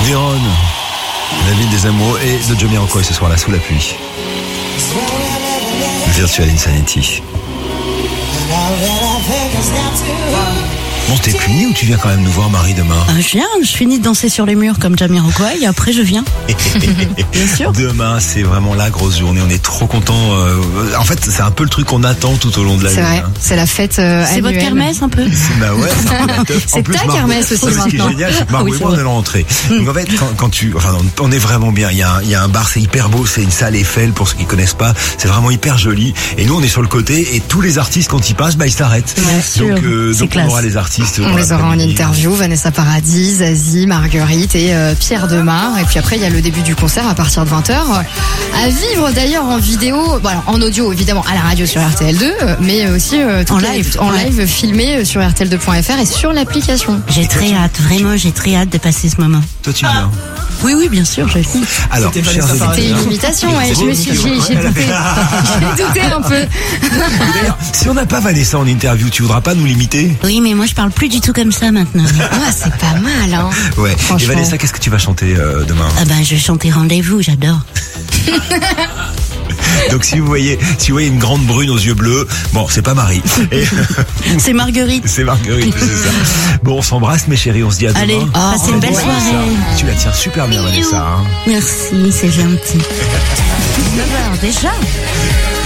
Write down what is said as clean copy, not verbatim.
Véron, la ville des amoureux et de Jamiroquai ce soir-là sous la pluie. Virtual Insanity. Bon, t'es puni ou tu viens quand même nous voir, Marie, demain? Je finis de danser sur les murs comme Jamiroquai et après je viens. Bien sûr. Demain, c'est vraiment la grosse journée. On est trop contents. En fait, c'est un peu le truc qu'on attend tout au long de la C'est journée. vrai, c'est la fête C'est votre annuelle. kermesse un peu? Bah ouais, c'est un peu la teuf. En C'est plus, ta Margot- kermesse aussi Ce qui est maintenant. génial, c'est que Margot Oui, et c'est moi, on vrai. est rentrés. Donc en fait, quand tu, enfin, on est vraiment bien. Il y a un bar, c'est hyper beau, c'est une salle Eiffel pour ceux qui connaissent pas. C'est vraiment hyper joli. Et nous, on est sur le côté et tous les artistes, quand ils passent, bah, ils s'arrêtent. Bien sûr. Donc C'est on classe. aura les artistes. On dans les aura en l'après-midi. interview, Vanessa Paradis, Zazie, Marguerite et Pierre Demar. Et puis après, il y a le début du concert à partir de 20h. À vivre d'ailleurs en vidéo, bon, alors, en audio évidemment à la radio sur RTL2, mais aussi En live. en Ouais. live filmé sur RTL2.fr et sur l'application. J'ai très hâte, vraiment j'ai très hâte de passer ce moment. Toi, tu viens. Oui, bien sûr, je viens. Alors, chers C'était une auditeurs, imitation, ouais, je me suis j'ai douté. J'ai douté un peu. d'ailleurs, si on n'a pas Vanessa en interview, tu voudras pas nous l'imiter? Oui, mais moi je parle plus du tout comme ça maintenant. Ah, c'est pas mal, hein. Ouais. Et Franchement. Vanessa, qu'est-ce que tu vas chanter demain? Ah ben, je chantais Rendez-vous, j'adore. Donc si vous voyez une grande brune aux yeux bleus, bon, c'est pas Marie. Et C'est Marguerite. c'est Marguerite, c'est ça. Bon, on s'embrasse, mes chéris, on se dit à demain. Allez, passez une belle Ouais, soirée. Vanessa. Tu la tiens super bien, Vanessa. Hein. Merci, c'est gentil. 9h déjà.